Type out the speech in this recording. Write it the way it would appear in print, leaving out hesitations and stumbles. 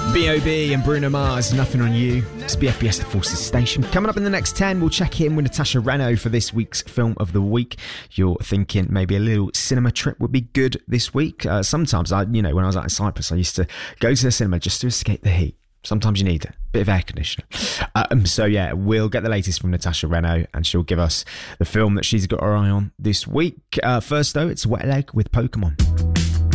B.O.B. and Bruno Mars, Nothing on You. It's BFBS The Forces Station. Coming up in the next 10, we'll check in with Natasha Reno for this week's Film of the Week. You're thinking maybe a little cinema trip would be good this week. Sometimes, when I was out in Cyprus, I used to go to the cinema just to escape the heat. Sometimes you need a bit of air conditioning. We'll get the latest from Natasha Reno and she'll give us the film that she's got her eye on this week. First, though, it's Wet Leg with Pokemon.